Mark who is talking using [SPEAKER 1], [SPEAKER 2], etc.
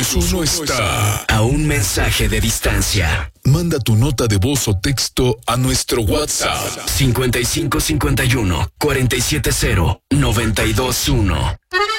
[SPEAKER 1] Uno está
[SPEAKER 2] a un mensaje de distancia.
[SPEAKER 1] Manda tu nota de voz o texto a nuestro WhatsApp
[SPEAKER 2] 5551 470 921.